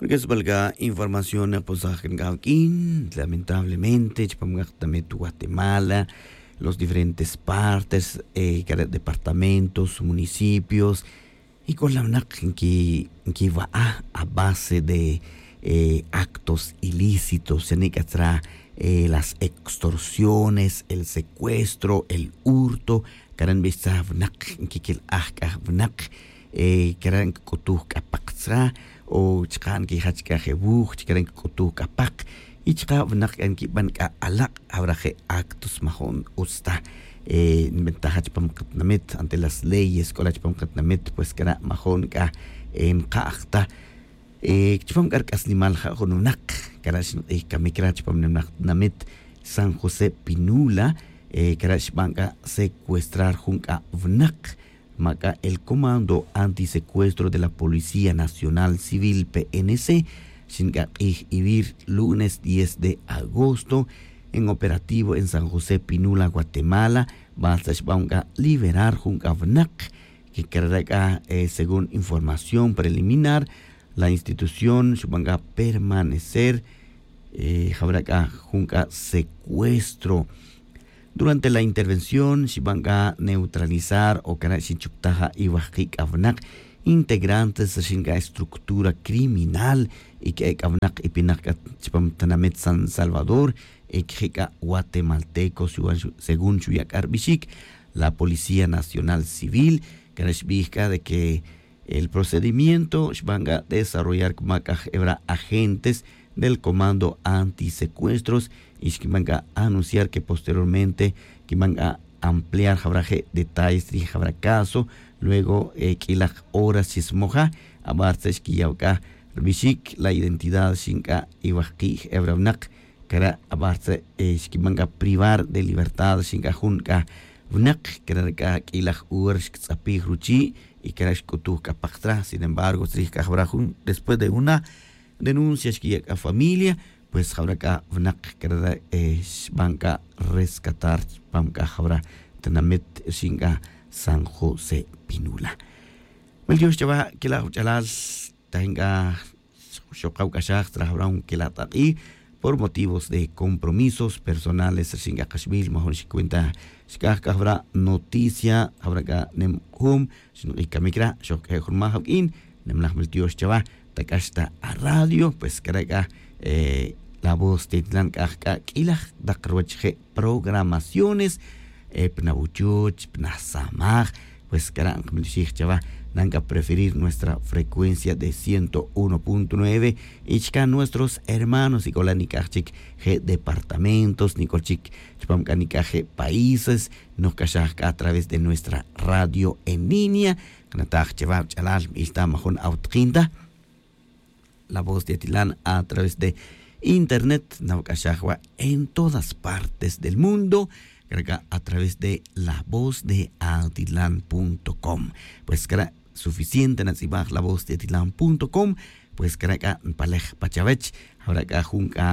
Porque es valga información pues aquí, lamentablemente, Guatemala, los diferentes partes, departamentos, municipios, y con la que va a base de actos ilícitos, las extorsiones, el secuestro, el hurto, karan kikil karan kutuh kapaksa o chkan ki hachka jebuch karan kutuh kapak y chka vnak an ki ban ka alak abraje actos mahon usta ventaja chpam katnamit ante las leyes kola chpam katnamit pues kara mahon ka en qaachta chpam kar kaslimal ha honunak karash kamikra chpam namit San José Pinula karash banka secuestrar junka vnak Maca el Comando Antisecuestro de la Policía Nacional Civil PNC, Shinga Ibir, lunes 10 de agosto, en operativo en San José Pinula, Guatemala, basta liberar Junca Vnak, que carga, según información preliminar, la institución va a permanecer, habrá Junca secuestro. Durante la intervención, se van a neutralizar o Karachinchuktaja y Wajik Avnak, integrantes de la estructura criminal y que Avnak y Pinak Tanamet San Salvador, y que guatemaltecos, según Chuyak Arbishik, la Policía Nacional Civil, Karashbika de que el procedimiento van a desarrollar como agentes del Comando Antisecuestros y que van a anunciar que posteriormente que van a ampliar detalles de caso luego que las horas sismoja abarca que ya bishik la identidad shinka y waqi ebravnak kara abarca que van a privar de libertad shinka junka vnak kara que las horas tsapi ruchi y kara kutu kapaktra. Sin embargo después de una denuncias que a familia pues habrá que banca rescatar banca habrá tenamet singa San José Pinula. Well Dios lleva que la jalal tenga shokau kashak trahabrán que la taqi por motivos de compromisos personales singa kashmil mejor si cuenta shikah habrá noticia habrá que nem hum sino y kamikra shok hurma hakin nem lah Dios lleva takashta a radio pues carga la voz de Titlán Kajka Kilah Dakroche programaciones Pnabuchuch Pnasamaj pues carga chava nanka preferir nuestra frecuencia de 101.9 y chka nuestros hermanos y nikachik g departamentos nikolchik chpam kanikaje países nos kashaka a través de nuestra radio en línea kanatach chava chalal está mahon autkinda la voz de Atilán a través de internet, Naukashahua, en todas partes del mundo, a través de lavozdeatilán.com. Pues que suficiente nazibaj lavozdeatilán.com, pues que palej pachavech, habrá que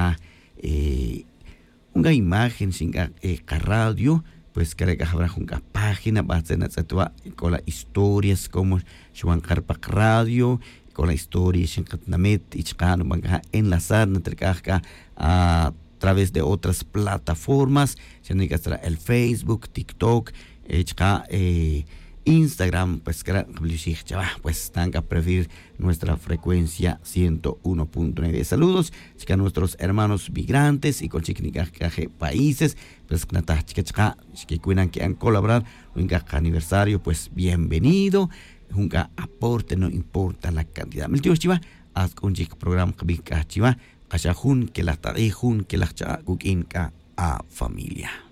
una imagen sin radio, pues que habrá una página, va a ser con las historias como Juan Carpac Radio, con la historia Shinkatnamet y Chicano van a enlazar a través de otras plataformas, el Facebook, TikTok, Instagram, pues están a preferir nuestra frecuencia 101.9. Saludos a nuestros hermanos migrantes y con países, pues que cuidan que han colaborado en cada aniversario, pues bienvenido. Junga aporte, no importa la cantidad. Meltios chiva, haz un programa que chiva, que la tare que la cha a familia.